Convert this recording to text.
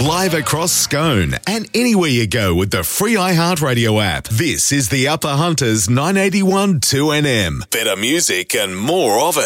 Live across Scone and anywhere you go with the free iHeartRadio app. This is the Upper Hunters 981 2NM. Better music and more of it.